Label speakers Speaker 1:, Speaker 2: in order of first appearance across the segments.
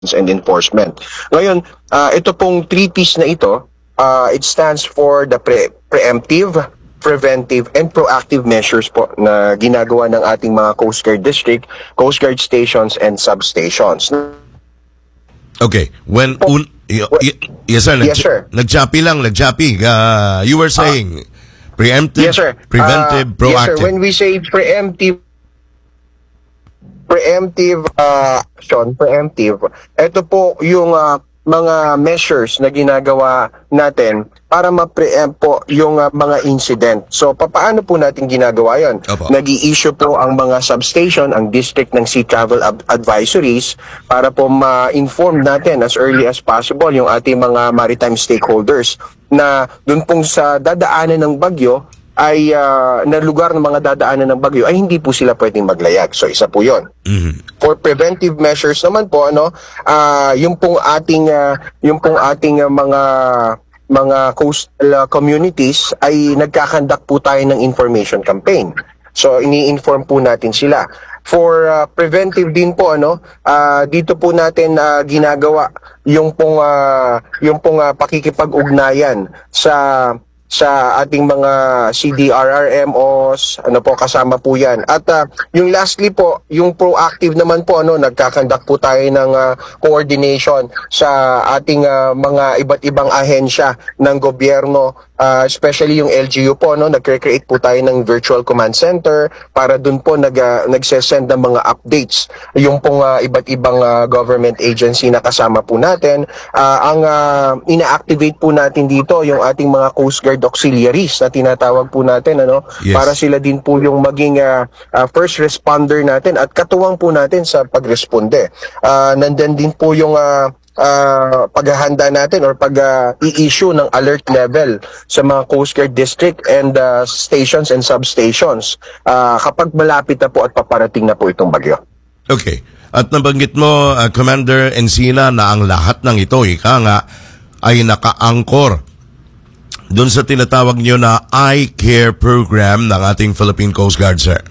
Speaker 1: and enforcement. Ngayon, ito pong 3Ps na ito, it stands for the preemptive, preventive, and proactive measures po na ginagawa ng ating mga Coast Guard District, Coast Guard stations, and substations.
Speaker 2: Okay. Yes, sir.
Speaker 1: Yes, sir.
Speaker 2: Nagjapi. You were saying preemptive,
Speaker 1: yes, sir.
Speaker 2: preventive, proactive.
Speaker 1: Yes, sir. When we say preemptive action, ito po yung mga measures na ginagawa natin para ma-preempt po yung mga incident. So, paano po natin ginagawa yun? Nag-i-issue po ang mga substation, ang district ng Sea Travel Advisories para po ma-inform natin as early as possible yung ating mga maritime stakeholders na dun pong sa dadaanan ng bagyo ay na lugar ng mga dadaanan ng bagyo ay hindi po sila pwedeng maglayag. So isa po 'yon. For preventive measures naman po yung pong ating mga coastal communities ay nagkakandak po tayo ng information campaign. So ini-inform po natin sila. For preventive din po dito po natin ginagawa yung pong pakikipag-ugnayan sa ating mga CDRRMOs, kasama po yan. At yung lastly po, yung proactive naman po, nagkakandak po tayo ng coordination sa ating mga iba't ibang ahensya ng gobyerno, especially yung LGU po, nagcreate po tayo ng virtual command center para dun po nagsesend ng mga updates. Yung pong iba't ibang government agency na kasama po natin. Ang ina-activate po natin dito, yung ating mga Coast Guard auxiliaries na tinatawag po natin
Speaker 2: Yes.
Speaker 1: Para sila din po yung maging first responder natin at katuwang po natin sa pagresponde. Nandyan din po yung paghahanda natin or pag-i-issue ng alert level sa mga Coast Guard District and stations and substations kapag malapit na po at paparating na po itong bagyo.
Speaker 2: Okay. At nabanggit mo, Commander Encina, na ang lahat ng ito, ay naka-angkor doon sa tinatawag nyo na I-Care program ng ating Philippine Coast Guard, sir.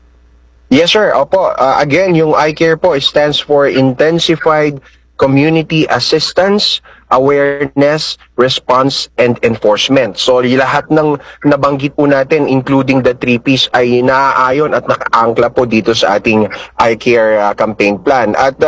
Speaker 1: Yes, sir. Opo. Again, yung I-Care po stands for Intensified Community Assistance, Awareness, Response, and Enforcement. So, lahat ng nabanggit po natin, including the 3Ps, ay naaayon at nakaangkla po dito sa ating I-Care campaign plan. At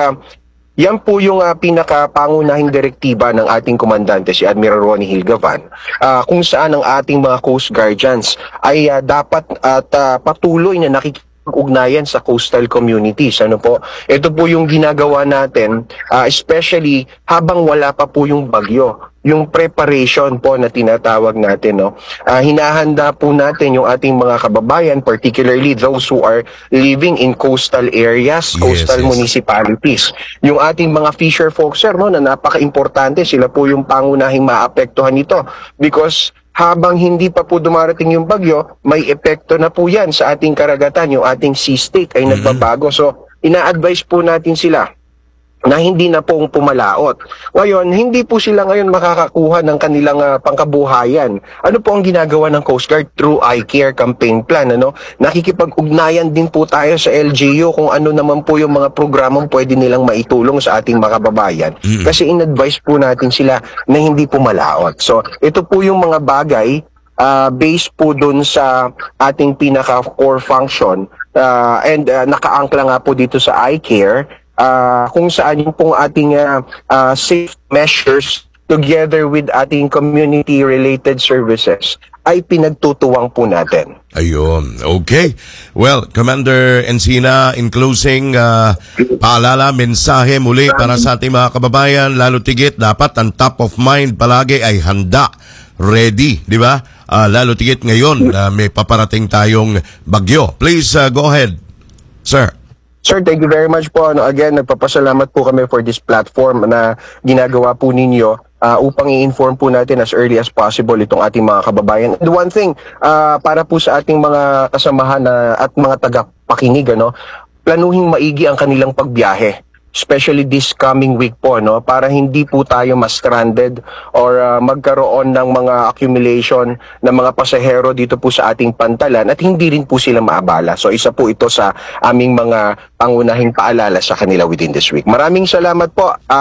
Speaker 1: yan po yung pinakapangunahing direktiba ng ating komandante, si Admiral Ronnie Hilgavan, kung saan ang ating mga Coast Guardians ay dapat at patuloy na nakikipag-ugnayan sa coastal communities. Ito po yung ginagawa natin, especially habang wala pa po yung bagyo. Yung preparation po na tinatawag natin, hinahanda po natin yung ating mga kababayan, particularly those who are living in coastal areas, coastal municipalities. Yung ating mga fisher folks, sir, na napaka-importante, sila po yung pangunahing maapektuhan nito because habang hindi pa po dumarating yung bagyo, may epekto na po yan sa ating karagatan, yung ating sea state ay nagbabago. So, ina-advise po natin sila na hindi na pong pumalaot. Ngayon, hindi po sila ngayon makakakuha ng kanilang pangkabuhayan. Ano po ang ginagawa ng Coast Guard through I-Care campaign plan? Nakikipag-ugnayan din po tayo sa LGU kung ano naman po yung mga programang pwede nilang maitulong sa ating mga kababayan. Kasi in-advise po natin sila na hindi pumalaot. So, ito po yung mga bagay based po dun sa ating pinaka-core function and nakaangkla nga po dito sa I-Care kung saan yung pong ating safe measures together with ating community-related services ay pinagtutuwang po natin.
Speaker 2: Ayun. Okay. Well, Commander Encina, in closing, paalala, mensahe muli para sa ating mga kababayan, lalo tigit, dapat ang top of mind palagi ay handa, ready, di ba? Lalo tigit ngayon, may paparating tayong bagyo. Please, go ahead, sir.
Speaker 1: Sir, thank you very much po. Again, nagpapasalamat po kami for this platform na ginagawa po ninyo upang i-inform po natin as early as possible itong ating mga kababayan. And one thing, para po sa ating mga kasamahan at mga tagapakinig, planuhing maigi ang kanilang pagbiyahe. especially this coming week po, no, para hindi po tayo ma-stranded or magkaroon ng mga accumulation ng mga pasahero dito po sa ating pantalan at hindi rin po sila maabala. So isa po ito sa aming mga pangunahing paalala sa kanila within this week. Maraming salamat po.